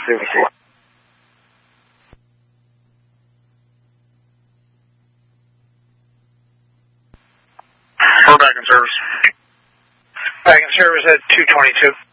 services. We're back in service. Back in service at 222.